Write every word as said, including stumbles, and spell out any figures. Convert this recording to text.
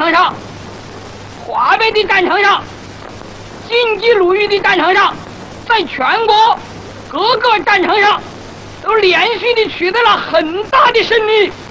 场上、华北的战场上、晋冀鲁豫的战场上，在全国各个战场上都连续的取得了很大的胜利。